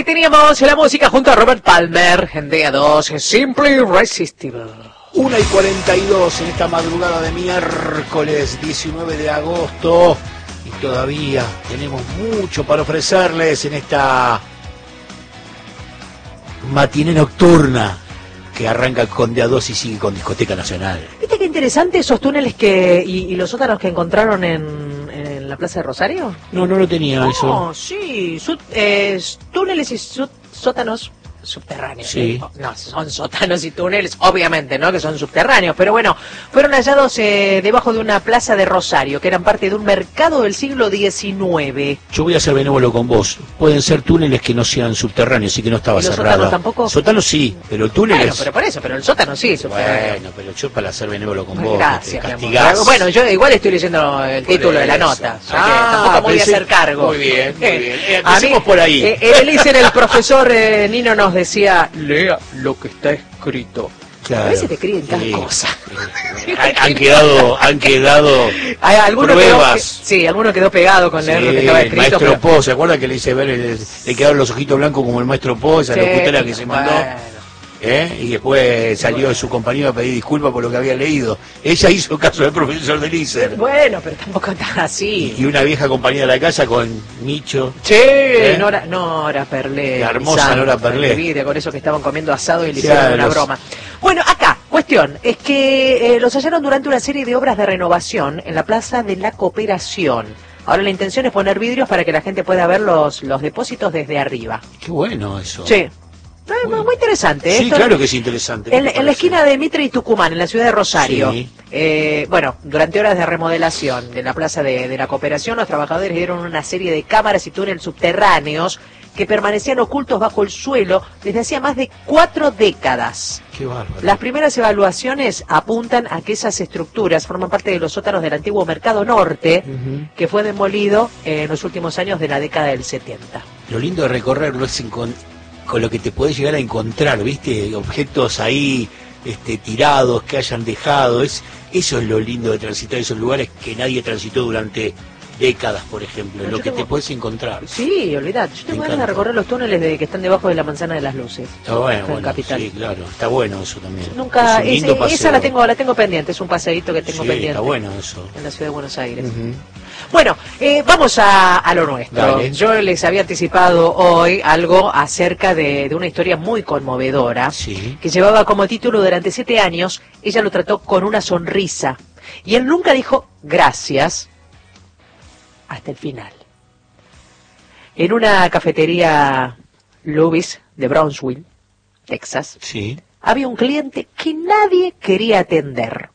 teníamos la música junto a Robert Palmer en Día 2, Simply Irresistible. 1:42 en esta madrugada de miércoles 19 de agosto y todavía tenemos mucho para ofrecerles en esta matiné nocturna que arranca con Día 2 y sigue con Discoteca Nacional. ¿Viste qué interesante esos túneles y los sótanos que encontraron en la Plaza de Rosario? No lo tenía eso. No, sí, túneles y sótanos subterráneos. Sí. No, son sótanos y túneles, obviamente, ¿no? Que son subterráneos, pero bueno, fueron hallados debajo de una plaza de Rosario, que eran parte de un mercado del siglo XIX. Yo voy a ser benévolo con vos. Pueden ser túneles que no sean subterráneos y que no estaba ¿Y los cerrado. sótanos tampoco? Sótanos sí, pero túneles... Bueno, pero por eso, pero el sótano sí, subterráneo. Bueno, pero yo para ser benévolo con vos, Gracias, te mi amor. castigás. Bueno, yo igual estoy leyendo el título de la nota. Tampoco me voy a hacer cargo. Muy bien, muy bien. A mí, Empecemos por ahí. Eliezer, el profesor Nino nos decía, lea lo que está escrito. Claro, a veces te escriben cada sí, cosa. Sí. Han quedado ¿Alguno pruebas. Alguno quedó pegado con leer lo que estaba el escrito. maestro pero... Po, ¿se acuerda que le hice ver, le quedaron los ojitos blancos como el maestro Po, esa locutora que se mandó? Y después salió su compañero a pedir disculpas por lo que había leído. Ella hizo caso del profesor de Eliezer. Bueno, pero tampoco tan así. Y una vieja compañera de la casa con Micho. Sí, Nora Perlé. La hermosa Nora Perlé. Con eso que estaban comiendo asado y le hicieron una broma. Bueno, acá, cuestión, es que los hallaron durante una serie de obras de renovación en la Plaza de la Cooperación. Ahora la intención es poner vidrios para que la gente pueda ver los depósitos desde arriba. Qué bueno eso. Sí. Muy interesante. Sí, esto, claro que es interesante. En la esquina de Mitre y Tucumán, en la ciudad de Rosario. Sí. Durante horas de remodelación de la Plaza de la Cooperación, los trabajadores dieron una serie de cámaras y túneles subterráneos que permanecían ocultos bajo el suelo desde hacía más de 4 décadas. Qué bárbaro. Las primeras evaluaciones apuntan a que esas estructuras forman parte de los sótanos del antiguo Mercado Norte, que fue demolido en los últimos años de la década del 70. Lo lindo de recorrerlo es con lo que te podés llegar a encontrar, ¿viste? Objetos ahí tirados que hayan dejado. Eso es lo lindo de transitar esos lugares que nadie transitó durante décadas, por ejemplo, lo que te puedes encontrar. Sí, olvidate. Yo tengo ganas de recorrer los túneles que están debajo de la Manzana de las Luces. Está bueno, en Capital. Sí, claro. Está bueno eso también. Nunca, es un lindo paseo. esa la tengo pendiente, es un paseíto que tengo pendiente. Está bueno eso. En la ciudad de Buenos Aires. Bueno, vamos a lo nuestro. Dale. Yo les había anticipado hoy algo acerca de una historia muy conmovedora, que llevaba como título durante 7 años, ella lo trató con una sonrisa. Y él nunca dijo gracias hasta el final. En una cafetería Louis de Brownsville, Texas, había un cliente que nadie quería atender.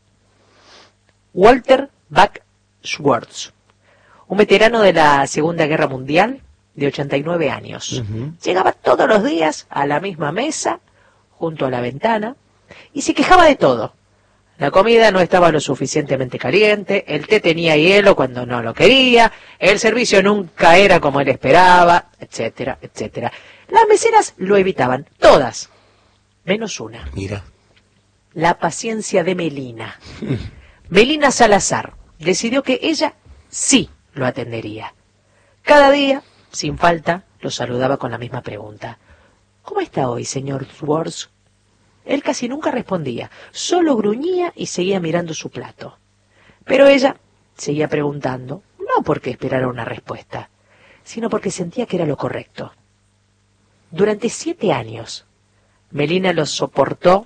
Walter Buck Schwartz, un veterano de la Segunda Guerra Mundial de 89 años. Llegaba todos los días a la misma mesa, junto a la ventana, y se quejaba de todo. La comida no estaba lo suficientemente caliente, el té tenía hielo cuando no lo quería, el servicio nunca era como él esperaba, etcétera, etcétera. Las meseras lo evitaban, todas, menos una. Mira. La paciencia de Melina. Melina Salazar decidió que ella sí lo atendería. Cada día, sin falta, lo saludaba con la misma pregunta. ¿Cómo está hoy, señor Schwartz? Él casi nunca respondía, solo gruñía y seguía mirando su plato. Pero ella seguía preguntando, no porque esperara una respuesta, sino porque sentía que era lo correcto. Durante 7 años, Melina los soportó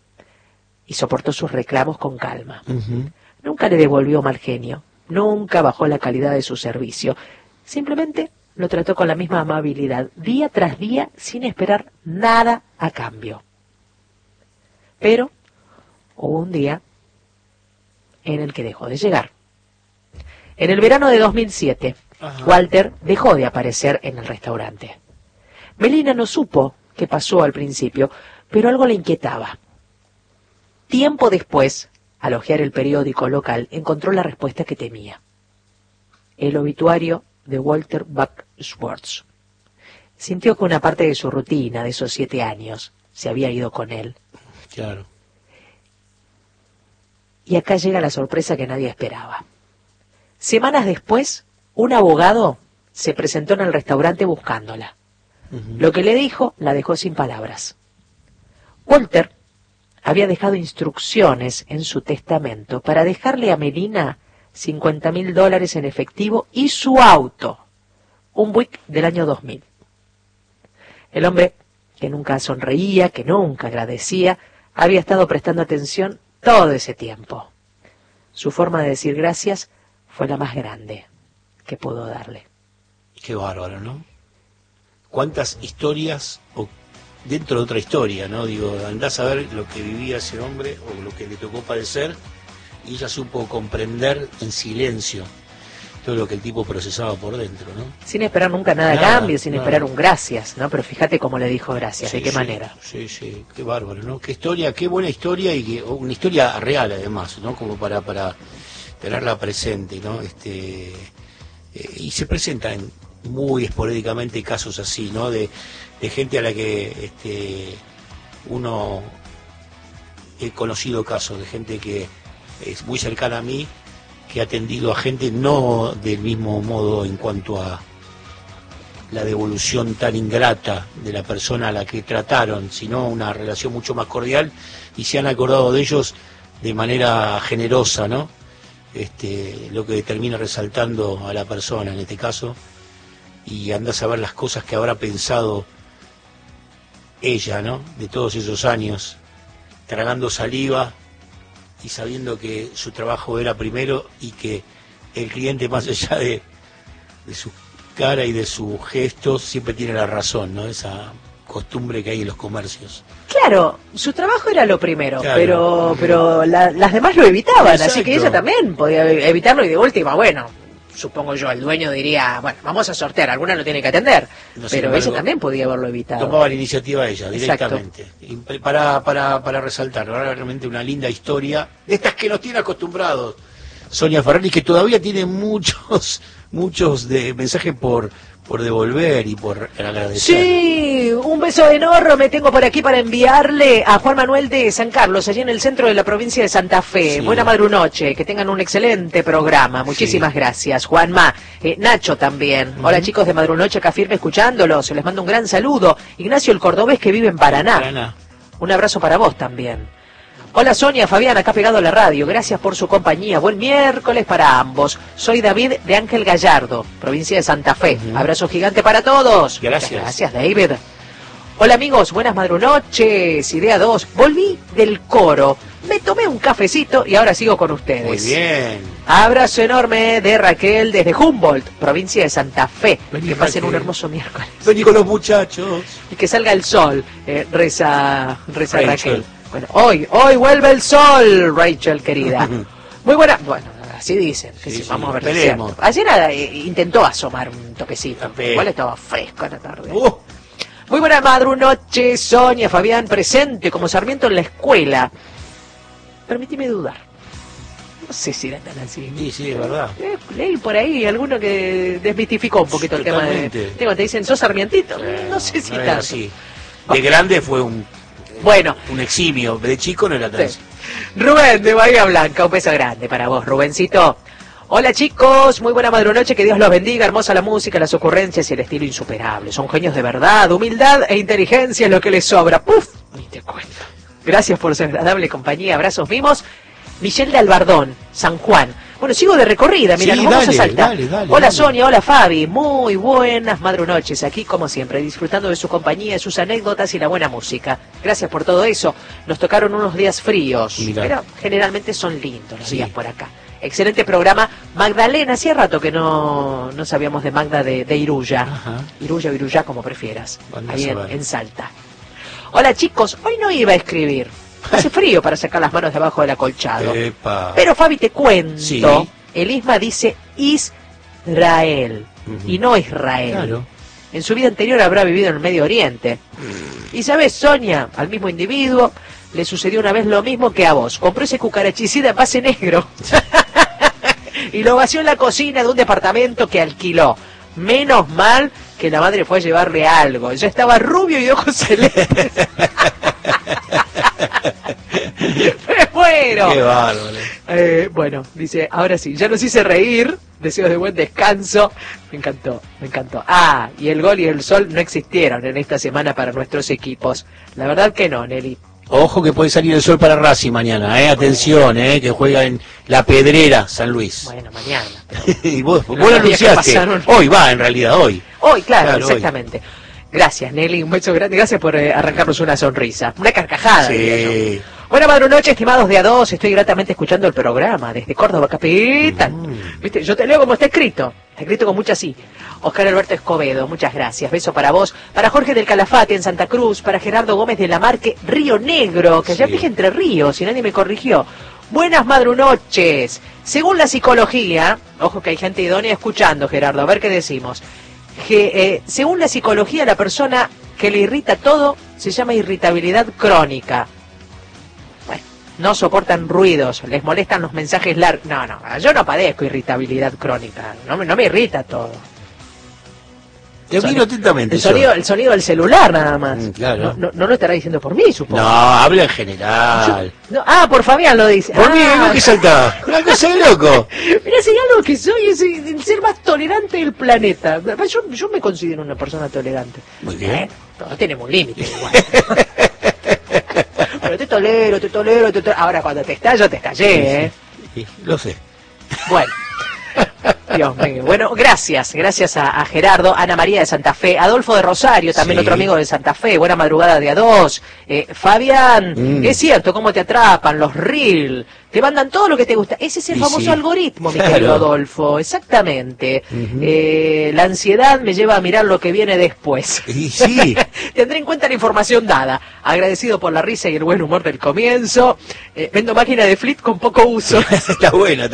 y soportó sus reclamos con calma. Nunca le devolvió mal genio, nunca bajó la calidad de su servicio, simplemente lo trató con la misma amabilidad, día tras día, sin esperar nada a cambio. Pero hubo un día en el que dejó de llegar. En el verano de 2007, Walter dejó de aparecer en el restaurante. Melina no supo qué pasó al principio, pero algo le inquietaba. Tiempo después, al hojear el periódico local, encontró la respuesta que temía. El obituario de Walter Buck Schwartz. Sintió que una parte de su rutina de esos 7 años se había ido con él. Claro. Y acá llega la sorpresa que nadie esperaba. Semanas después, un abogado se presentó en el restaurante buscándola. Lo que le dijo la dejó sin palabras. Walter había dejado instrucciones en su testamento para dejarle a Melina $50.000 en efectivo y su auto, un Buick del año 2000. El hombre, que nunca sonreía, que nunca agradecía, había estado prestando atención todo ese tiempo. Su forma de decir gracias fue la más grande que pudo darle. Qué bárbaro, ¿no? ¿Cuántas historias dentro de otra historia, ¿no? Digo, andás a ver lo que vivía ese hombre o lo que le tocó padecer, y ella supo comprender en silencio todo lo que el tipo procesaba por dentro, ¿no? Sin esperar nunca nada a cambio, sin esperar un gracias, ¿no? Pero fíjate cómo le dijo gracias, Sí, de qué sí, manera. Sí, qué bárbaro, ¿no? Qué historia, qué buena historia, y una historia real además, ¿no? Como para tenerla presente, ¿no? Y se presentan muy esporádicamente casos así, ¿no? De gente a la que uno he conocido casos de gente que es muy cercana a mí, que ha atendido a gente no del mismo modo en cuanto a la devolución tan ingrata de la persona a la que trataron, sino una relación mucho más cordial, y se han acordado de ellos de manera generosa, ¿no? Lo que termina resaltando a la persona en este caso, y anda a saber las cosas que habrá pensado ella, ¿no? De todos esos años, tragando saliva y sabiendo que su trabajo era primero, y que el cliente, más allá de su cara y de sus gestos, siempre tiene la razón, ¿no? Esa costumbre que hay en los comercios. Claro, su trabajo era lo primero, Claro. pero las demás lo evitaban, Exacto. así que ella también podía evitarlo, y de última, bueno, supongo yo, el dueño diría, bueno, vamos a sortear, alguna lo tiene que atender, No, sin pero embargo, ella también podía haberlo evitado. Tomaba la iniciativa ella, Exacto. directamente. Y para resaltar, realmente una linda historia, de estas que nos tiene acostumbrados Sonia Ferrari, que todavía tiene muchos de mensajes por devolver y por agradecer. Sí, un beso enorme tengo por aquí para enviarle a Juan Manuel de San Carlos, allí en el centro de la provincia de Santa Fe. Sí. Buena madrunoche, que tengan un excelente programa. Muchísimas gracias, Juanma. Nacho también. Hola chicos de Madrunoche, acá firme escuchándolos. Les mando un gran saludo. Ignacio el Cordobés, que vive en Paraná. Un abrazo para vos también. Hola Sonia, Fabián, acá pegado a la radio. Gracias por su compañía. Buen miércoles para ambos. Soy David de Ángel Gallardo, provincia de Santa Fe. Abrazo gigante para todos. Gracias. Gracias, David. Hola amigos, buenas madrunoches. Idea 2. Volví del coro. Me tomé un cafecito y ahora sigo con ustedes. Muy bien. Abrazo enorme de Raquel desde Humboldt, provincia de Santa Fe. Vení, Que pasen Raquel. un hermoso miércoles. Vení con los muchachos. Y que salga el sol, reza Rachel. Raquel. Bueno, hoy vuelve el sol, Rachel querida. Muy buena, bueno, así dicen, que Sí, sí, vamos a ver si es esperemos. cierto. Ayer intentó asomar un toquecito, Tapé. igual estaba fresco en la tarde. Muy buena madrunoche, Sonia, Fabián, presente como Sarmiento en la escuela. Permíteme dudar. No sé si era tan así. Sí, es verdad. Leí por ahí alguno que desmitificó un poquito el tema de... Totalmente. Te dicen, ¿sos Sarmientito? No sé si no era tanto. así. De grande fue un eximio, de chico no era tan así. Rubén de Bahía Blanca, un beso grande para vos, Rubencito. Hola chicos, muy buena madrunoche, que Dios los bendiga, hermosa la música, las ocurrencias y el estilo insuperable. Son genios de verdad, humildad e inteligencia es lo que les sobra. ¡Puf! Ni te cuento. Gracias por su agradable compañía, abrazos mimos. Michelle de Albardón, San Juan. Bueno, sigo de recorrida, mira, Sí, nos vamos dale, a saltar. dale, Hola dale. Sonia, hola Fabi, muy buenas madrunoches, aquí como siempre, disfrutando de su compañía, de sus anécdotas y la buena música. Gracias por todo eso. Nos tocaron unos días fríos, Mirá. pero generalmente son lindos los Sí. días por acá. Excelente programa. Magdalena, hacía rato que no sabíamos de Magda de Iruya. Ajá. Iruya o Iruya, como prefieras, Andá ahí a saber. en Salta. Hola chicos, hoy no iba a escribir. Hace frío para sacar las manos debajo del acolchado. Epa. Pero Fabi, te cuento, Sí. el Isma dice Israel y no Israel. Claro. En su vida anterior habrá vivido en el Medio Oriente. Y sabes, Sonia, al mismo individuo le sucedió una vez lo mismo que a vos. Compró ese cucarachicida en base negro y lo vació en la cocina de un departamento que alquiló. Menos mal que la madre fue a llevarle algo. Ya estaba rubio y de ojos celestes. Pero muero! ¡Qué bárbaro! Bueno, dice, ahora sí, ya nos hice reír, deseos de buen descanso. Me encantó, me encantó. Ah, y el gol y el sol no existieron en esta semana para nuestros equipos. La verdad que no, Nelly. Ojo que puede salir el sol para Racing mañana, atención, que juega en La Pedrera, San Luis. Bueno, mañana. Y vos lo anunciaste. Hoy va, en realidad, hoy. Hoy, claro, exactamente. Hoy. Gracias, Nelly, un beso grande. Gracias por arrancarnos una sonrisa. Una carcajada. Sí. Buena madrugada, estimados de A2. Estoy gratamente escuchando el programa desde Córdoba, capital. ¿Viste? Yo te leo como está escrito. Está escrito con mucha sí. Oscar Alberto Escobedo, muchas gracias. Beso para vos. Para Jorge del Calafate en Santa Cruz. Para Gerardo Gómez de la Marque, Río Negro. Que allá dije Entre Ríos y nadie me corrigió. Buenas madrunoches. Según la psicología, ojo que hay gente idónea escuchando, Gerardo, a ver qué decimos. Según la psicología, la persona que le irrita todo se llama irritabilidad crónica. Bueno, no soportan ruidos, les molestan los mensajes largos. No, yo no padezco irritabilidad crónica, no me irrita todo. Te miro atentamente. El sonido del celular nada más. Claro. No lo estará diciendo por mí, supongo. No, habla en general. Por Fabián lo dice. Por mí, ¿no? Que salta. Una cosa de loco. Mira, si algo que soy es el ser más tolerante del planeta. Yo me considero una persona tolerante. Muy bien. No tenemos un límite igual. Pero te tolero. Ahora cuando te estallo, te estallé, Sí, lo sé. Bueno. Dios mío. Bueno, gracias a Gerardo, Ana María de Santa Fe, Adolfo de Rosario, también otro amigo de Santa Fe, buena madrugada de A2, Fabián, es cierto, cómo te atrapan los reel, te mandan todo lo que te gusta, ese es el famoso algoritmo, mi querido Adolfo, exactamente. La ansiedad me lleva a mirar lo que viene después. Sí. Tendré en cuenta la información dada, agradecido por la risa y el buen humor del comienzo, vendo máquina de flit con poco uso. Está buena.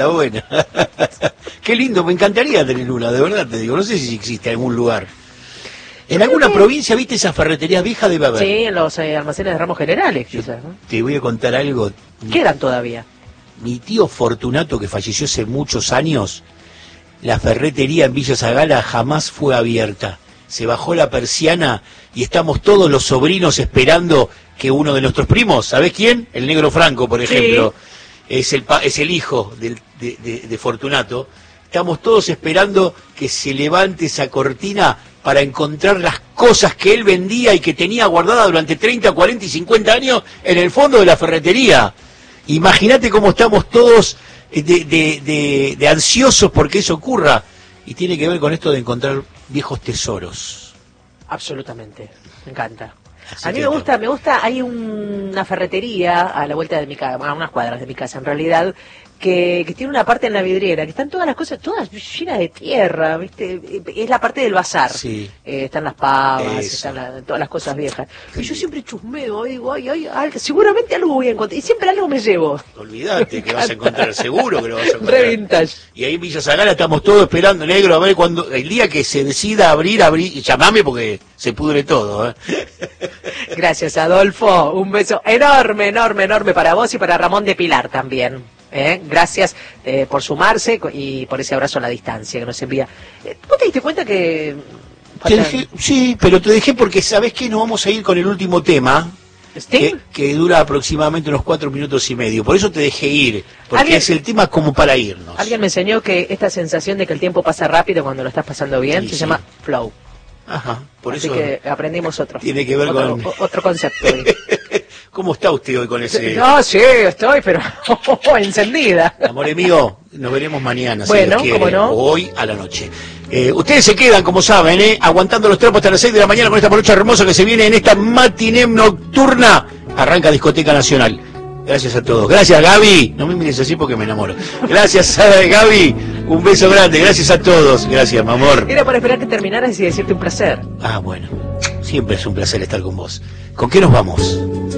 Qué lindo, me encantaría tener una, de verdad te digo, no sé si existe en algún lugar. En alguna provincia, ¿viste esas ferreterías viejas de haber? Sí, en los almacenes de ramos generales, quizás, ¿no? Te voy a contar algo. Quedan todavía. Mi tío Fortunato, que falleció hace muchos años, la ferretería en Villa Zagala jamás fue abierta. Se bajó la persiana y estamos todos los sobrinos esperando que uno de nuestros primos, ¿sabés quién? El Negro Franco, por ejemplo, es el hijo de Fortunato. Estamos todos esperando que se levante esa cortina para encontrar las cosas que él vendía y que tenía guardadas durante 30, 40 y 50 años en el fondo de la ferretería. Imagínate cómo estamos todos de ansiosos porque eso ocurra. Y tiene que ver con esto de encontrar viejos tesoros. Absolutamente, me encanta. A mí me gusta, hay una ferretería a la vuelta de mi casa, a unas cuadras de mi casa en realidad, que tiene una parte en la vidriera, que están todas las cosas, todas llenas de tierra, ¿viste? Es la parte del bazar. Sí. Están las pavas, están todas las cosas viejas. Y yo siempre chusmeo, digo, seguramente algo voy a encontrar, y siempre algo me llevo. Olvídate que vas a encontrar, seguro que lo vas a encontrar. Re vintage. Y ahí en Villa Zagala estamos todos esperando, Negro, a ver cuando el día que se decida abrir, llamame porque se pudre todo. Gracias, Adolfo. Un beso enorme para vos y para Ramón de Pilar también. Gracias por sumarse y por ese abrazo a la distancia que nos envía. ¿Vos te diste cuenta que...? Te dejé, sí, pero te dejé porque sabés que nos vamos a ir con el último tema, que dura aproximadamente unos 4 minutos y medio. Por eso te dejé ir, porque es el tema como para irnos. Alguien me enseñó que esta sensación de que el tiempo pasa rápido cuando lo estás pasando bien se llama flow. Ajá, por Así eso que aprendimos otro. Tiene que ver otro concepto. ¿Cómo está usted hoy con ese...? No, sí, estoy, pero encendida. Amor mío, nos veremos mañana, bueno, si Dios quiere, ¿cómo no? hoy a la noche. Ustedes se quedan, como saben, aguantando los trapos hasta las 6 de la mañana con esta morocha hermosa que se viene en esta matiné nocturna. Arranca Discoteca Nacional. Gracias a todos. Gracias, Gaby. No me mires así porque me enamoro. Gracias, Gaby. Un beso grande. Gracias a todos. Gracias, mi amor. Era para esperar que terminaras y decirte un placer. Bueno. Siempre es un placer estar con vos. ¿Con qué nos vamos?